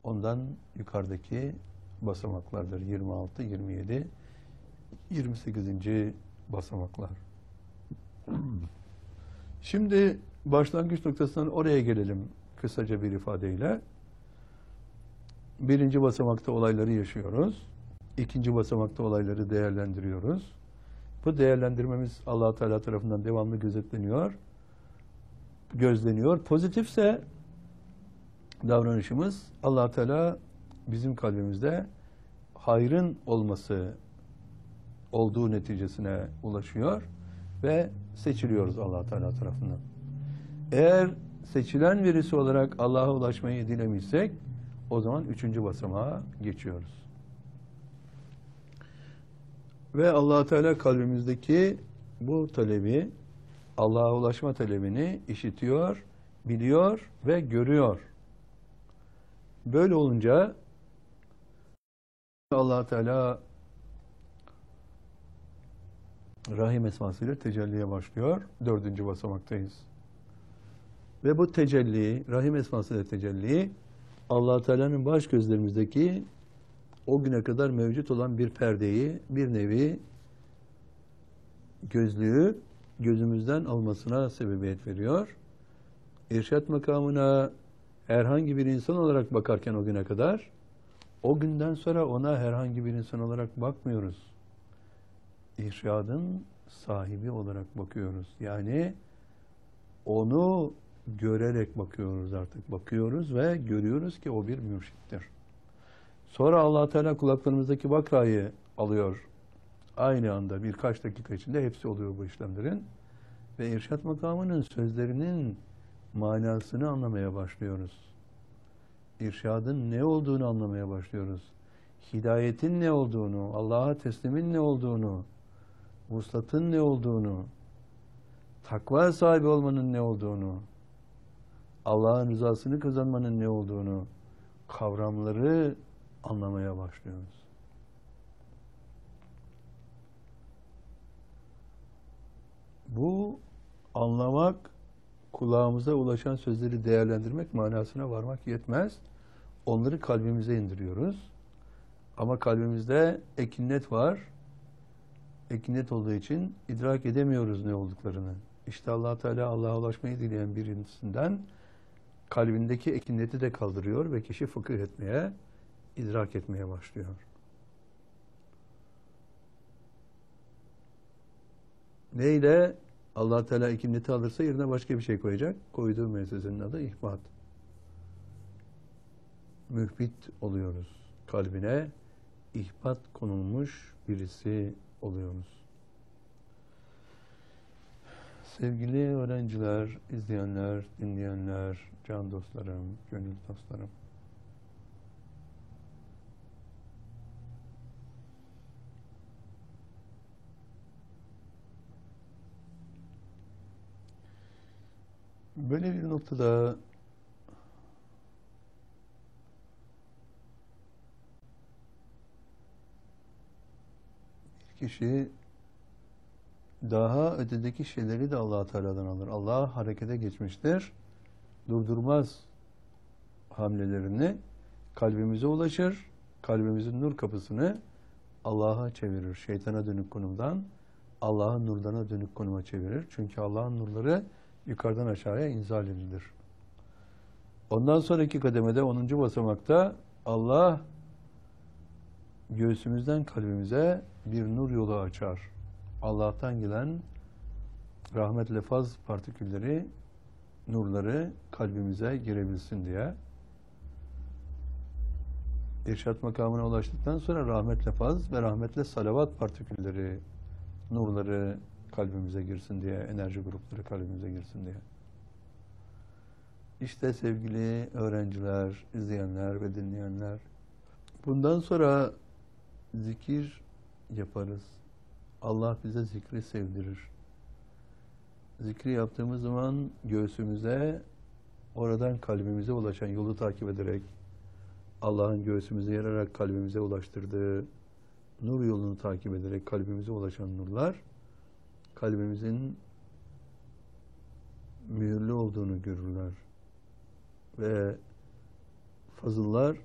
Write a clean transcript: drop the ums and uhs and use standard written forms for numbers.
ondan yukarıdaki basamaklardır. 26, 27, 28. basamaklar. Şimdi başlangıç noktasından oraya gelelim kısaca bir ifadeyle. Birinci basamakta olayları yaşıyoruz. İkinci basamakta olayları değerlendiriyoruz. Bu değerlendirmemiz Allah Teala tarafından devamlı gözleniyor. Pozitifse davranışımız Allah Teala bizim kalbimizde hayrın olması olduğu neticesine ulaşıyor ve seçiliyoruz Allah Teala tarafından. Eğer seçilen birisi olarak Allah'a ulaşmayı dilemişsek o zaman üçüncü basamağa geçiyoruz. Ve Allah Teala kalbimizdeki bu talebi, Allah'a ulaşma talebini işitiyor, biliyor ve görüyor. Böyle olunca Allah Teala Rahim esmasıyla tecelliye başlıyor. Dördüncü basamaktayız. Ve bu tecelli, Rahim esmasıyla tecelli, Allah Teala'nın baş gözlerimizdeki o güne kadar mevcut olan bir perdeyi, bir nevi gözlüğü gözümüzden almasına sebebiyet veriyor. İrşad makamına herhangi bir insan olarak bakarken o güne kadar, o günden sonra ona herhangi bir insan olarak bakmıyoruz. İrşadın sahibi olarak bakıyoruz. Yani onu görerek bakıyoruz artık. Bakıyoruz ve görüyoruz ki o bir mürşittir. Sonra Allah Teala kulaklarımızdaki bakrayı alıyor. Aynı anda birkaç dakika içinde hepsi oluyor bu işlemlerin. Ve irşad makamının sözlerinin manasını anlamaya başlıyoruz. İrşadın ne olduğunu anlamaya başlıyoruz. Hidayetin ne olduğunu, Allah'a teslimin ne olduğunu, vuslatın ne olduğunu, takva sahibi olmanın ne olduğunu, Allah'ın rızasını kazanmanın ne olduğunu, kavramları anlamaya başlıyoruz. Bu anlamak, kulağımıza ulaşan sözleri değerlendirmek, manasına varmak yetmez. Onları kalbimize indiriyoruz. Ama kalbimizde ekinnet var. Ekinnet olduğu için idrak edemiyoruz ne olduklarını. İşte Allah Teala Allah'a ulaşmayı dileyen birisinden kalbindeki ekinneti de kaldırıyor ve kişi fıkıh etmeye, idrak etmeye başlıyor. Neyle? Allah Teala ekinneti alırsa yerine başka bir şey koyacak. Koyduğu müessesenin adı ihbat. Mühbit oluyoruz. Kalbine ihbat konulmuş birisi oluyoruz. Sevgili öğrenciler, izleyenler, dinleyenler, can dostlarım, gönül dostlarım. Böyle bir noktada bir kişi daha ötedeki şeyleri de Allah Teala'dan alır. Allah harekete geçmiştir. Durdurmaz hamlelerini, kalbimize ulaşır. Kalbimizin nur kapısını Allah'a çevirir. Şeytana dönük konumdan Allah'ın nurlarına dönük konuma çevirir. Çünkü Allah'ın nurları yukarıdan aşağıya inzal edilir. Ondan sonraki kademede 10. basamakta Allah göğsümüzden kalbimize bir nur yolu açar. Allah'tan gelen rahmetle faz partikülleri, nurları kalbimize girebilsin diye. İrşad makamına ulaştıktan sonra rahmetle faz ve rahmetle salavat partikülleri, nurları kalbimize girsin diye, enerji grupları kalbimize girsin diye. İşte sevgili öğrenciler, izleyenler ve dinleyenler, bundan sonra zikir yaparız. Allah bize zikri sevdirir. Zikri yaptığımız zaman göğsümüze, oradan kalbimize ulaşan yolu takip ederek, Allah'ın göğsümüze yararak kalbimize ulaştırdığı nur yolunu takip ederek kalbimize ulaşan nurlar, kalbimizin mühürlü olduğunu görürler. Ve fazıllar